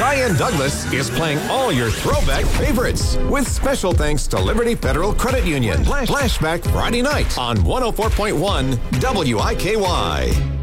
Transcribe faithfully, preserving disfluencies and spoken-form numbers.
Diane Douglas is playing all your throwback favorites with special thanks to Liberty Federal Credit Union. Flashback Friday night on one oh four point one W I K Y.